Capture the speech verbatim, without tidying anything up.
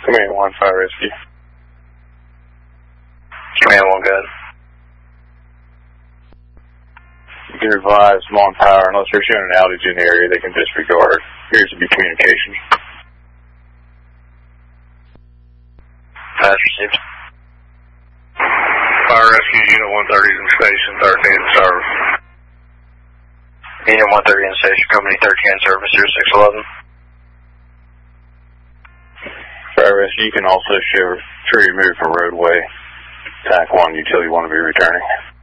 Command one, fire rescue. Command one, good. You can advise them on power unless they're showing an outage in the area, they can disregard. Here's to be communication. Pass received. Fire rescue unit one thirty is in station, thirteen in service. Unit one thirty in station, company thirteen in service, zero six eleven. Fire rescue, you can also show tree removed from roadway. Tac one, utility one will be returning.